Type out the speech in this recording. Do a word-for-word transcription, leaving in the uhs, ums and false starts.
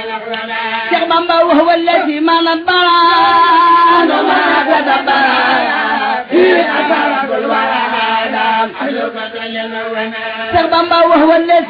Cheikh Bamba وهو الذي من البران وما تدبر في أثر الورى Cheikh Bamba وهو الذي